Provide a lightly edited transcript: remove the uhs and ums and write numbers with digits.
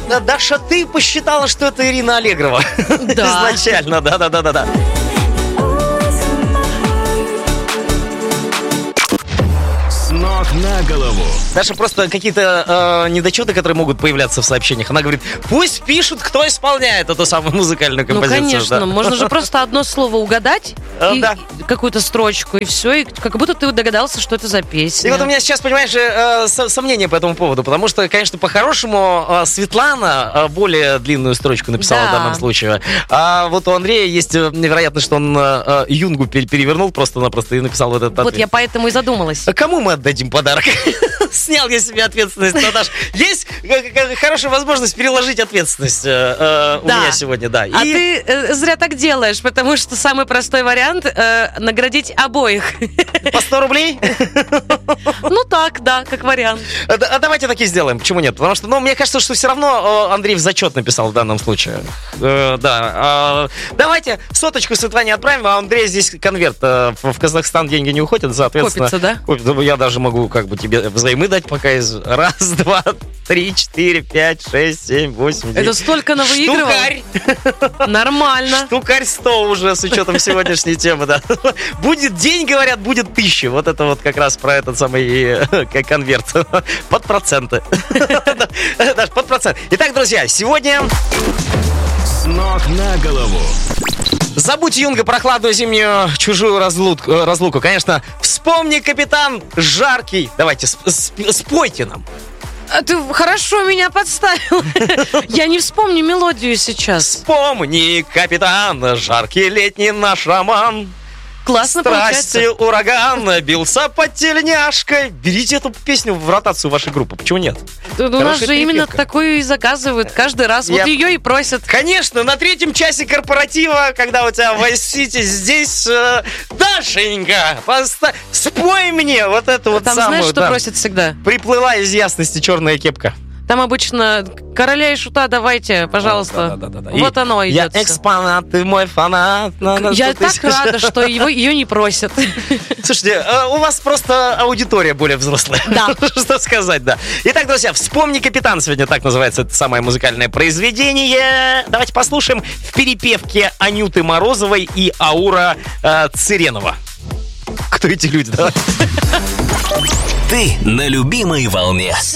Даша, ты посчитала, что это Ирина Аллегрова. Да. Изначально, да. С ног на голову. Даша, просто какие-то недочеты, которые могут появляться в сообщениях. Она говорит, пусть пишут, кто исполняет эту самую музыкальную композицию. Ну, конечно, да. можно же просто одно слово угадать, и Да. какую-то строчку, и все, и как будто ты догадался, что это за песня. И вот у меня сейчас, понимаешь, сомнения по этому поводу, потому что, конечно, по-хорошему Светлана более длинную строчку написала Да. в данном случае. А вот у Андрея есть невероятность, что он Юнгу перевернул просто-напросто и написал вот этот Вот ответ. я поэтому и задумалась. А кому мы отдадим подарок? Снял я себе ответственность, Наташ. Есть хорошая возможность переложить ответственность у меня сегодня, да. А ты зря так делаешь, потому что самый простой вариант наградить обоих. По 100 рублей? Ну так, да, как вариант. А давайте так и сделаем. Почему нет? Потому что, мне кажется, что все равно Андрей в зачет написал в данном случае. Да. Давайте 100 Светлане отправим, а Андрей здесь конверт. В Казахстан деньги не уходят, соответственно. Копится, да? Я даже могу тебе взаймы дать, пока из 1, 2, 3, 4, 5, 6, 7, 8, 9. Это столько навыигрывал? Штукарь! Нормально. Штукарь 100 уже с учетом сегодняшней темы, да. Будет день, говорят, будет 1000. Вот это вот как раз про этот самый конверт. Под проценты. Даже под процент. Итак, друзья, сегодня... С ног на голову. Забудь, Юнга, прохладную зимнюю чужую разлуку. Конечно, вспомни, капитан, жаркий. Давайте, спойте нам. А ты хорошо меня подставил. Я не вспомню мелодию сейчас. Вспомни, капитан, жаркий летний наш роман. Классно Страсти, получается. ураган, бился под тельняшкой. Берите эту песню в ротацию вашей группы. Почему нет? У нас Хорошая же именно перепевка. такую и заказывают каждый раз. Вот ее и просят. Конечно, на 3-м часе корпоратива, когда у тебя в Vice City, здесь Дашенька, спой мне вот эту вот Там самую. знаешь, что да. просят всегда? Приплыла из ясности черная кепка. Там обычно короля и шута давайте, пожалуйста. Да. Вот И оно идет. Я экспонат, ты мой фанат. Я так рада, что ее не просят. Слушайте, у вас просто аудитория более взрослая. Да. Что сказать, да. Итак, друзья, «Вспомни, капитан» сегодня так называется это самое музыкальное произведение. Давайте послушаем в перепевке Анюты Морозовой и Аура Цыренова. Кто эти люди, да? Ты на любимой волне.